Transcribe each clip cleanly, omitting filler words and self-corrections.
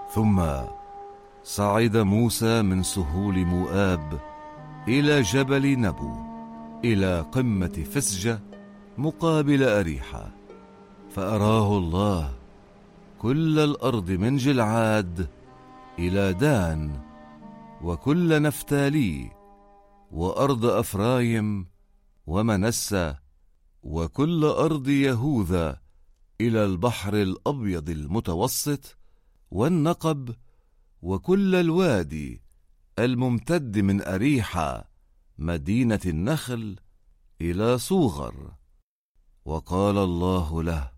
ثم صعد موسى من سهول مؤاب إلى جبل نبو إلى قمة فسجة مقابل أريحة، فأراه الله كل الأرض من جلعاد إلى دان وكل نفتالي وأرض أفرايم ومنسى وكل أرض يهوذا إلى البحر الأبيض المتوسط والنقب وكل الوادي الممتد من أريحة مدينة النخل إلى صوغر. وقال الله له: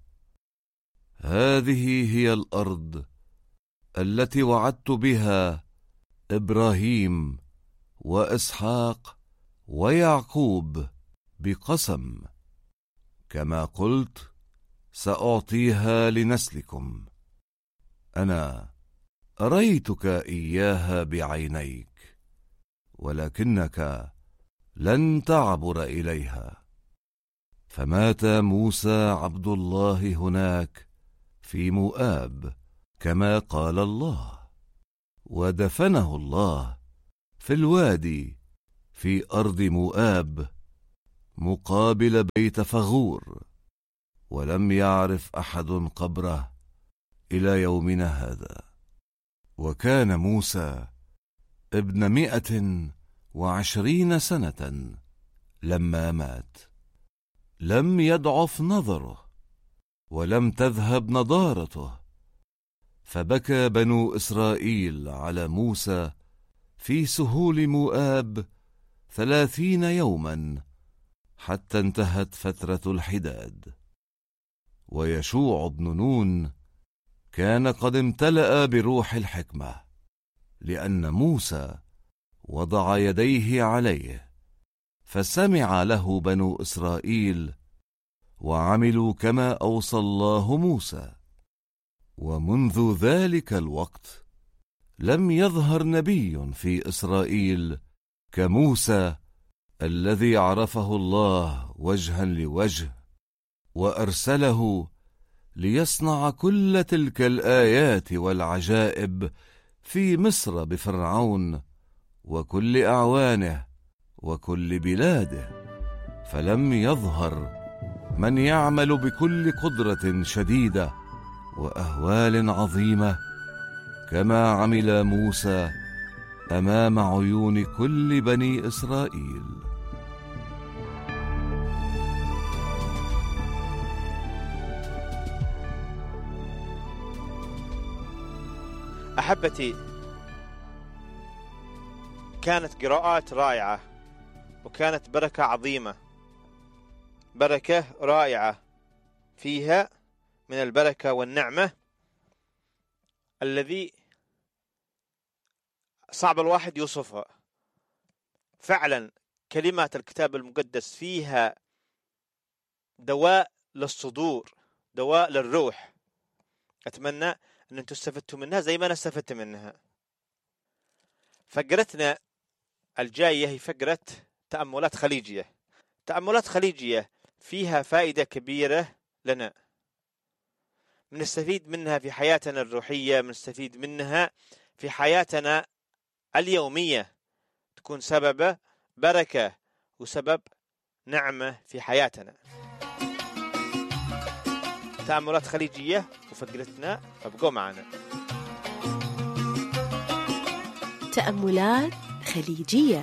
هذه هي الأرض التي وعدت بها إبراهيم وإسحاق ويعقوب بقسم، كما قلت سأعطيها لنسلكم. أنا أريتك إياها بعينيك، ولكنك لن تعبر إليها. فمات موسى عبد الله هناك في مؤاب كما قال الله، ودفنه الله في الوادي في أرض مؤاب مقابل بيت فغور، ولم يعرف أحد قبره إلى يومنا هذا. وكان موسى ابن 120 سنة لما مات، لم يضعف نظره ولم تذهب نضارته، فبكى بنو إسرائيل على موسى في سهول مؤاب 30 يوما حتى انتهت فترة الحداد. ويشوع بن نون كان قد امتلأ بروح الحكمة، لأن موسى وضع يديه عليه، فسمع له بنو إسرائيل وعملوا كما أوصى الله موسى. ومنذ ذلك الوقت لم يظهر نبي في إسرائيل كموسى الذي عرفه الله وجها لوجه، وأرسله ليصنع كل تلك الآيات والعجائب في مصر بفرعون وكل أعوانه وكل بلاده. فلم يظهر من يعمل بكل قدرة شديدة وأهوال عظيمة كما عمل موسى أمام عيون كل بني إسرائيل. أحبتي، كانت قراءات رائعة وكانت بركة عظيمة، بركة رائعة فيها من البركة والنعمة الذي صعب الواحد يوصفها. فعلا كلمات الكتاب المقدس فيها دواء للصدور، دواء للروح. أتمنى أن أنتم استفدتوا منها زي ما أنا استفدت منها. فقرتنا الجاية هي فقرة تأملات خليجية. تأملات خليجية فيها فائدة كبيرة لنا، بنستفيد منها في حياتنا الروحية، بنستفيد منها في حياتنا اليومية، تكون سبب بركة وسبب نعمة في حياتنا. تأملات خليجية وفقرتنا، فابقوا معنا. تأملات خليجية.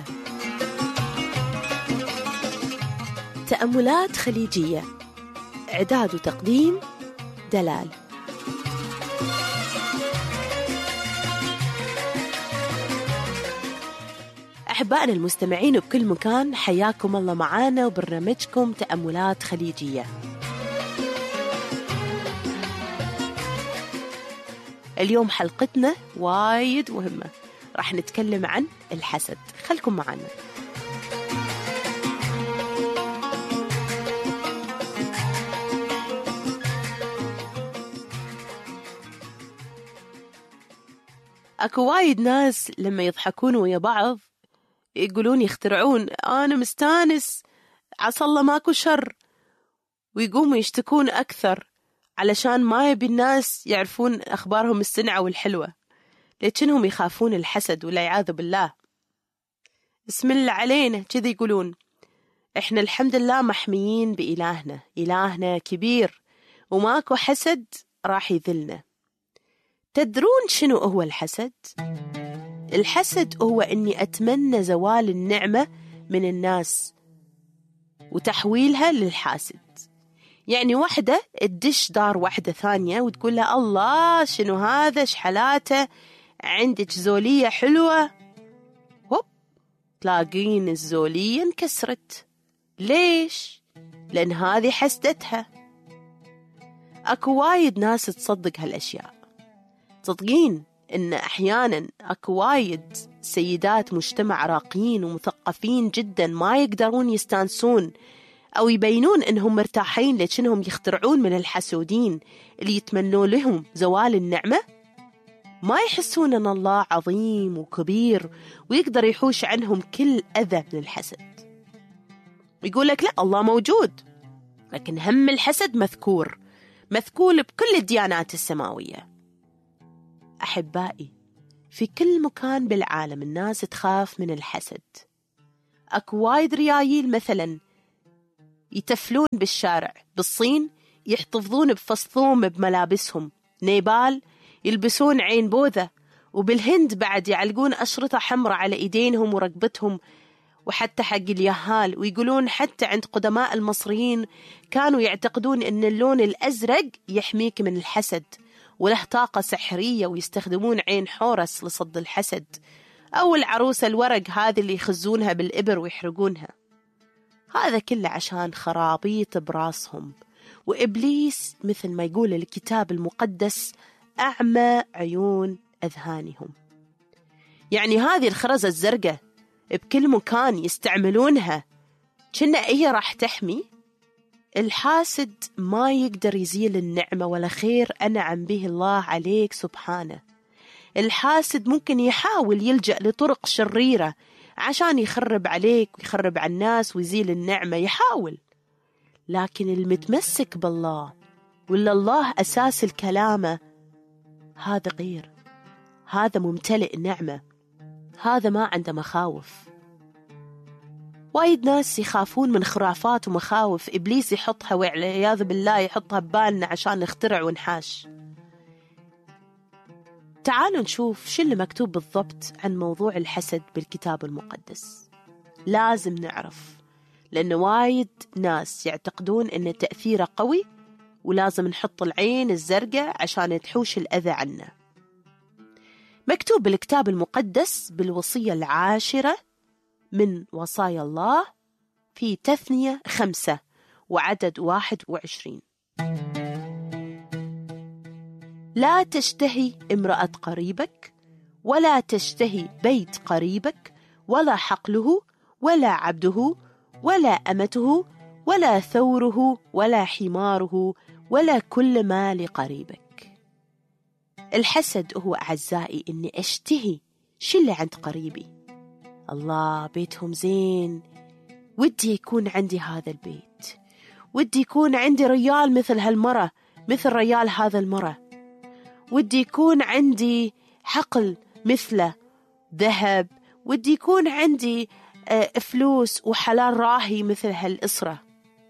تأملات خليجية، إعداد وتقديم دلال. أحبائنا المستمعين بكل مكان، حياكم الله معانا وبرنامجكم تأملات خليجية. اليوم حلقتنا وايد مهمة، راح نتكلم عن الحسد. خلكم معنا. أكو وايد ناس لما يضحكون ويا بعض يقولون يخترعون أنا مستانس عسى الله ماكو شر، ويقوموا يشتكون أكثر علشان ما يبي الناس يعرفون أخبارهم السنعة والحلوة. لكنهم يخافون الحسد والعياذ بالله. بسم الله علينا كذي يقولون إحنا الحمد لله محميين بإلهنا، إلهنا كبير وماكو حسد راح يذلنا. تدرون شنو هو الحسد؟ الحسد هو أني أتمنى زوال النعمة من الناس وتحويلها للحاسد. يعني واحدة تدش دار واحدة ثانية وتقول لها الله شنو هذا شحلاته، عندك زولية حلوة، هوب تلاقين الزولية انكسرت. ليش؟ لأن هذه حسدتها. أكو وايد ناس تصدق هالأشياء. تصدقين إن أحيانا أكو وايد سيدات مجتمع راقيين ومثقفين جدا ما يقدرون يستانسون أو يبينون إنهم مرتاحين لكنهم يخترعون من الحسودين اللي يتمنون لهم زوال النعمة. ما يحسون أن الله عظيم وكبير ويقدر يحوش عنهم كل أذى من الحسد. يقول لك لا الله موجود، لكن هم الحسد مذكور بكل الديانات السماوية. أحبائي، في كل مكان بالعالم الناس تخاف من الحسد. أكو وايد ريايل مثلا يتفلون بالشارع. بالصين يحتفظون بفصثوم بملابسهم. نيبال يلبسون عين بوذة. وبالهند بعد يعلقون أشرطة حمراء على إيدينهم ورقبتهم وحتى حق اليهال. ويقولون حتى عند قدماء المصريين كانوا يعتقدون أن اللون الأزرق يحميك من الحسد وله طاقة سحرية، ويستخدمون عين حورس لصد الحسد، أو العروسة الورق هذه اللي يخزونها بالإبر ويحرقونها. هذا كله عشان خرابيط براسهم. وإبليس مثل ما يقول الكتاب المقدس أعمى عيون أذهانهم. يعني هذه الخرزة الزرقاء بكل مكان يستعملونها كنا هي راح تحمي. الحاسد ما يقدر يزيل النعمة ولا خير أنعم به الله عليك سبحانه. الحاسد ممكن يحاول يلجأ لطرق شريرة عشان يخرب عليك ويخرب على الناس ويزيل النعمة، يحاول. لكن المتمسك بالله ولا الله أساس الكلامة هذا غير، هذا ممتلئ نعمة، هذا ما عنده مخاوف. وايد ناس يخافون من خرافات ومخاوف إبليس يحطها والعياذ بالله يحطها ببالنا عشان نخترع ونحاش. تعالوا نشوف شو اللي مكتوب بالضبط عن موضوع الحسد بالكتاب المقدس. لازم نعرف، لأن وايد ناس يعتقدون أن تأثيره قوي ولازم نحط العين الزرقاء عشان تحوش الأذى عنا. مكتوب بالكتاب المقدس بالوصية 10 من وصايا الله في تثنية 5 وعدد 21: لا تشتهي امرأة قريبك، ولا تشتهي بيت قريبك، ولا حقله، ولا عبده، ولا أمته، ولا ثوره، ولا حماره، ولا كل ما لقريبك. الحسد هو أعزائي إني أشتهي شو اللي عند قريبي. الله بيتهم زين، ودي يكون عندي هذا البيت، ودي يكون عندي ريال مثل هالمرة، مثل ريال هذا المرة، ودي يكون عندي حقل مثله، ذهب، ودي يكون عندي فلوس وحلال راهي مثل هالأسرة.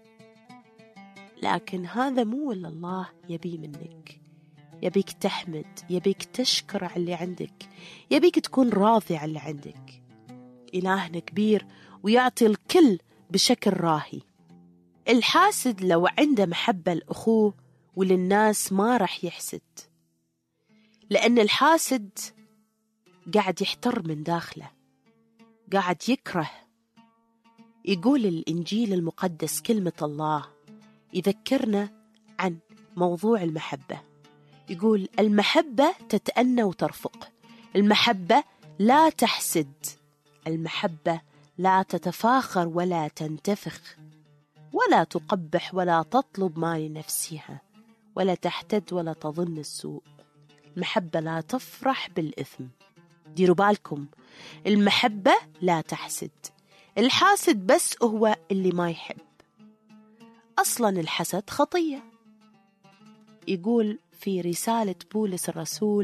لكن هذا مو اللي الله يبي منك. يبيك تحمد، يبيك تشكر على اللي عندك، يبيك تكون راضي على اللي عندك. إلهنا كبير ويعطي الكل بشكل راهي. الحاسد لو عنده محبة لأخوه وللناس ما رح يحسد، لأن الحاسد قاعد يحتر من داخله، قاعد يكره. يقول الإنجيل المقدس كلمة الله يذكرنا عن موضوع المحبة. يقول المحبة تتأنى وترفق، المحبة لا تحسد، المحبة لا تتفاخر ولا تنتفخ، ولا تقبح ولا تطلب ما لنفسها، ولا تحتد ولا تظن السوء. المحبة لا تفرح بالإثم. ديروا بالكم، المحبة لا تحسد. الحاسد بس هو اللي ما يحب. أصلا الحسد خطية. يقول في رسالة بولس الرسول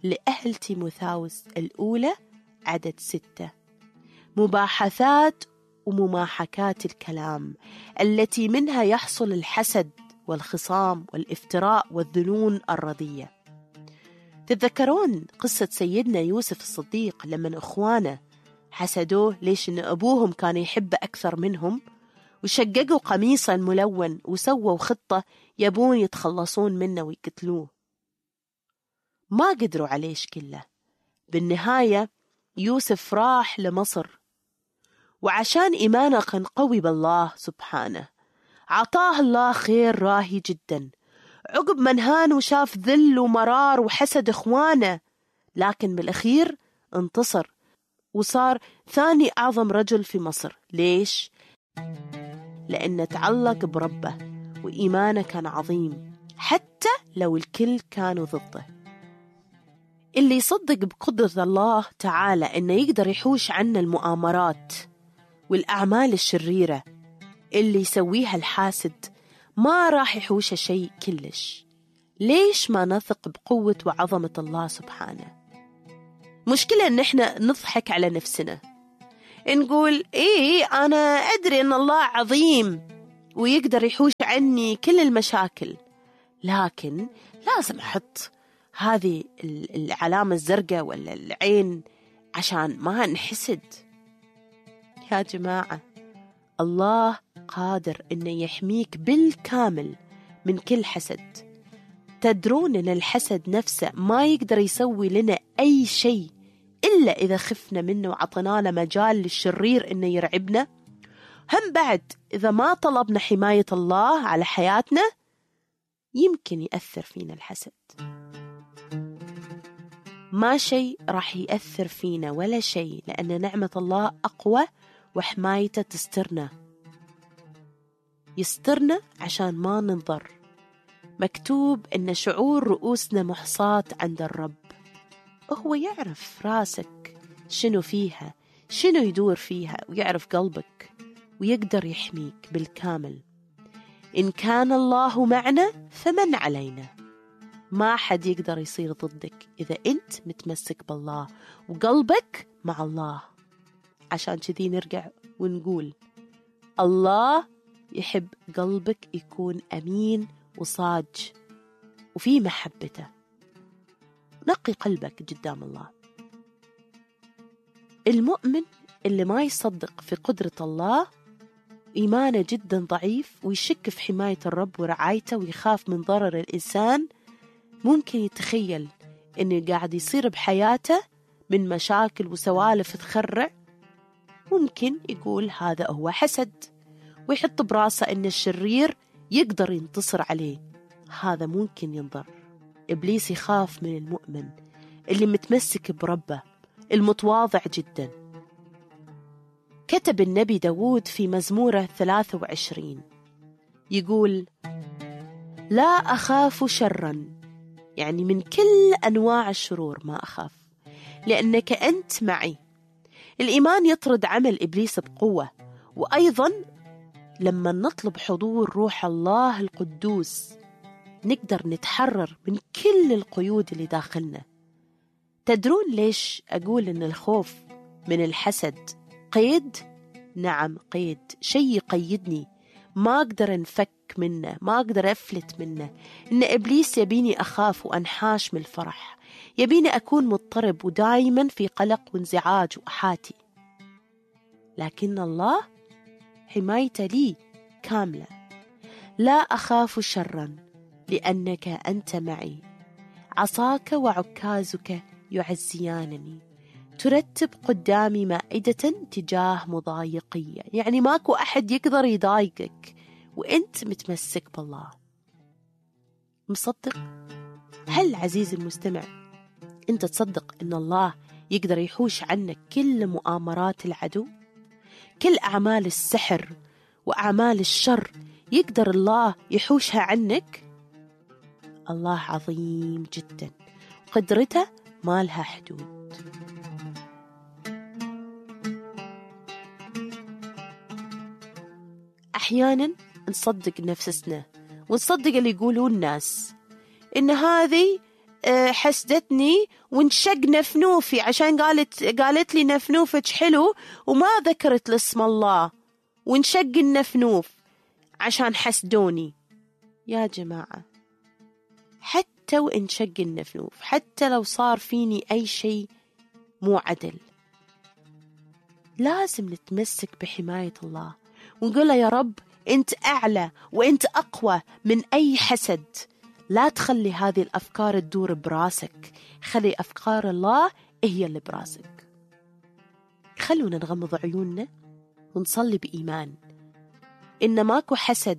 لأهل تيموثاوس الأولى عدد 6. مباحثات ومماحكات الكلام التي منها يحصل الحسد والخصام والافتراء والظنون الردية. تتذكرون قصة سيدنا يوسف الصديق لما أخوانه حسدوه ليش إن أبوهم كان يحب أكثر منهم، وشققوا قميصا ملون وسووا خطة يبون يتخلصون منه ويقتلوه. ما قدروا عليه كله. بالنهاية يوسف راح لمصر، وعشان إيمانه كان قوي بالله سبحانه عطاه الله خير راهي جدا. عقب ما انهان وشاف ذل ومرار وحسد إخوانه، لكن بالأخير انتصر وصار ثاني أعظم رجل في مصر. ليش؟ لأنه تعلق بربه وإيمانه كان عظيم حتى لو الكل كانوا ضده. اللي يصدق بقدرة الله تعالى إنه يقدر يحوش عنا المؤامرات والأعمال الشريرة اللي يسويها الحاسد، ما راح يحوش شيء كلش. ليش ما نثق بقوة وعظمة الله سبحانه؟ مشكلة إن إحنا نضحك على نفسنا، نقول إيه أنا أدري إن الله عظيم ويقدر يحوش عني كل المشاكل، لكن لازم أحط هذه العلامة الزرقاء ولا العين عشان ما نحسد. يا جماعة، الله قادر إنه يحميك بالكامل من كل حسد. تدرون إن الحسد نفسه ما يقدر يسوي لنا أي شيء إلا إذا خفنا منه وعطينا له مجال للشرير إنه يرعبنا. هم بعد إذا ما طلبنا حماية الله على حياتنا يمكن يأثر فينا الحسد. ما شيء راح يأثر فينا ولا شيء، لأن نعمة الله أقوى وحمايته تسترنا، يسترنا عشان ما ننضر. مكتوب إن شعور رؤوسنا محصاة عند الرب، هو يعرف راسك شنو فيها، شنو يدور فيها، ويعرف قلبك ويقدر يحميك بالكامل. إن كان الله معنا فمن علينا. ما حد يقدر يصير ضدك إذا أنت متمسك بالله وقلبك مع الله. عشان كذي نرجع ونقول الله يحب قلبك يكون أمين وصاج وفي محبته. نقي قلبك قدام الله. المؤمن اللي ما يصدق في قدرة الله إيمانه جدا ضعيف ويشك في حماية الرب ورعايته ويخاف من ضرر الإنسان، ممكن يتخيل إنه قاعد يصير بحياته من مشاكل وسوالف تخرع. ممكن يقول هذا هو حسد ويحط براسه إن الشرير يقدر ينتصر عليه. هذا ممكن ينضر. إبليس يخاف من المؤمن اللي متمسك بربه المتواضع جدا. كتب النبي داود في مزموره 23 يقول: لا أخاف شرا، يعني من كل أنواع الشرور ما أخاف، لأنك أنت معي. الإيمان يطرد عمل إبليس بقوة. وأيضا لما نطلب حضور روح الله القدوس نقدر نتحرر من كل القيود اللي داخلنا. تدرون ليش أقول إن الخوف من الحسد قيد؟ نعم قيد، شيء يقيدني، ما أقدر أنفك منه، ما أقدر أفلت منه. إن إبليس يبيني أخاف وأنحاش من الفرح، يبيني أكون مضطرب ودائما في قلق وانزعاج وأحاتي. لكن الله حمايته لي كاملة. لا أخاف شرا لأنك أنت معي، عصاك وعكازك يعزيانني، ترتب قدامي مائدة تجاه مضايقية. يعني ماكو أحد يقدر يضايقك وأنت متمسك بالله. مصدق؟ هل عزيزي المستمع أنت تصدق أن الله يقدر يحوش عنك كل مؤامرات العدو؟ كل أعمال السحر وأعمال الشر يقدر الله يحوشها عنك؟ الله عظيم جدا، قدرته ما لها حدود. أحيانا نصدق نفسنا ونصدق اللي يقولون الناس إن هذه حسدتني وانشق نفنوفي عشان قالت لي نفنوفك حلو وما ذكرت لاسم الله، وانشق النفنوف عشان حسدوني. يا جماعة، حتى وإن شق النفنوف، حتى لو صار فيني أي شيء مو عدل، لازم نتمسك بحماية الله ونقول له يا رب أنت أعلى وأنت أقوى من أي حسد. لا تخلي هذه الأفكار تدور براسك، خلي أفكار الله هي اللي براسك. خلونا نغمض عيوننا ونصلي بإيمان إن ماكو حسد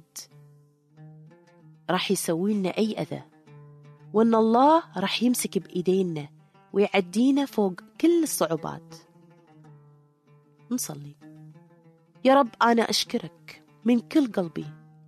راح يسوي لنا أي أذى، وإن الله راح يمسك بإيدينا ويعدينا فوق كل الصعوبات. نصلي. يا رب أنا أشكرك من كل قلبي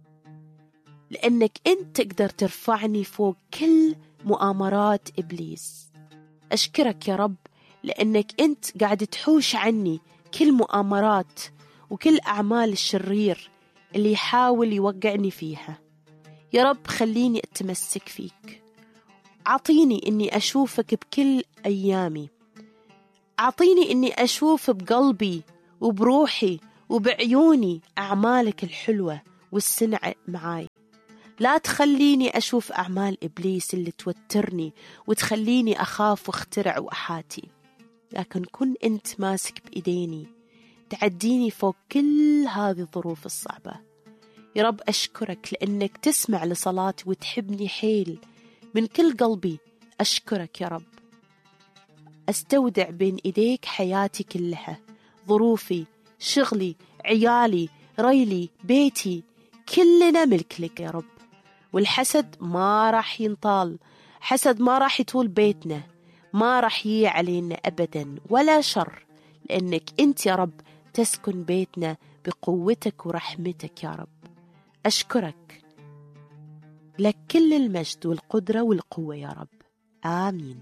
لأنك أنت تقدر ترفعني فوق كل مؤامرات إبليس. أشكرك يا رب لأنك أنت قاعد تحوش عني كل مؤامرات وكل أعمال الشرير اللي يحاول يوقعني فيها. يا رب خليني أتمسك فيك، أعطيني إني أشوفك بكل أيامي، أعطيني إني أشوف بقلبي وبروحي وبعيوني أعمالك الحلوة والسنع معاي. لا تخليني أشوف أعمال إبليس اللي توترني وتخليني أخاف واخترع وأحاتي، لكن كن أنت ماسك بإيديني تعديني فوق كل هذه الظروف الصعبة. يا رب أشكرك لأنك تسمع لصلاتي وتحبني حيل من كل قلبي. أشكرك يا رب. أستودع بين إيديك حياتي كلها، ظروفي، شغلي، عيالي، ريلي، بيتي، كلنا ملك لك يا رب. والحسد ما راح ينطال، حسد ما راح يطول بيتنا، ما راح يجي علينا أبدا ولا شر، لأنك أنت يا رب تسكن بيتنا بقوتك ورحمتك يا رب. أشكرك، لك كل المجد والقدرة والقوة يا رب. آمين.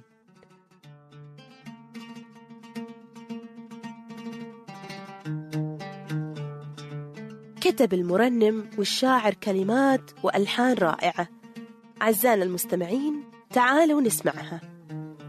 كتب المرنم والشاعر كلمات وألحان رائعة. أعزائنا المستمعين، تعالوا نسمعها.